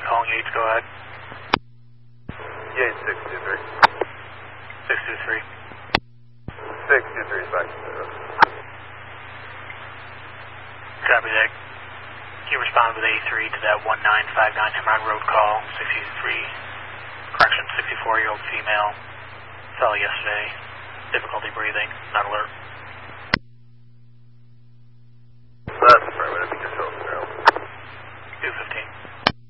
calling Yates, go ahead. Yates 623. 623. 623 back to 0. Copy that. You respond with A3 to that 1959 Hemron Road call, 64-year-old female. Fell yesterday. Difficulty breathing, not alert.